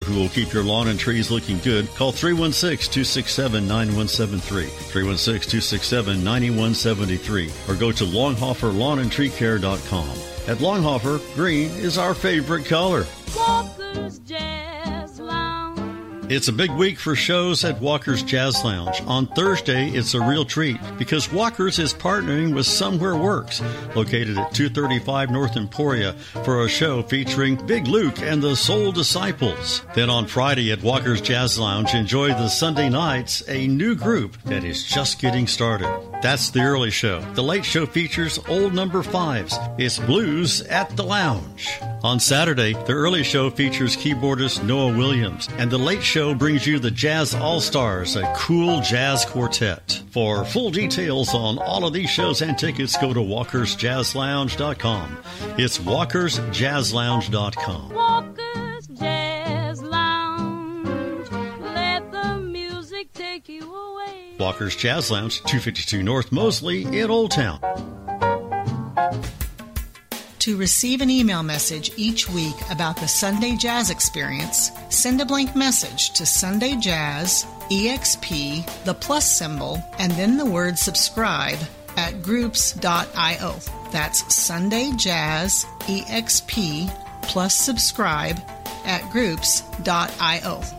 who will keep your lawn and trees looking good, call 316-267-9173, 316-267-9173, or go to LonghoferLawnandTreeCare.com. At Longhofer, green is our favorite color. Walker's Jazz Lounge. It's a big week for shows at Walker's Jazz Lounge. On Thursday, it's a real treat because Walker's is partnering with Somewhere Works, located at 235 North Emporia, for a show featuring Big Luke and the Soul Disciples. Then on Friday at Walker's Jazz Lounge, enjoy the Sunday Nights, a new group that is just getting started. That's the early show. The late show features old number fives. It's blues at the lounge. On Saturday, the early show features keyboardist Noah Williams, and the late show brings you the Jazz All-Stars, a cool jazz quartet. For full details on all of these shows and tickets, go to WalkersJazzLounge.com. It's WalkersJazzLounge.com. Walker's Jazz Lounge. Let the music take you away. Walker's Jazz Lounge, 252 North Mosley in Old Town. To receive an email message each week about the Sunday Jazz Experience, send a blank message to Sunday Jazz, EXP, the plus symbol, and then the word subscribe at groups.io. That's Sunday Jazz, EXP, plus subscribe at groups.io.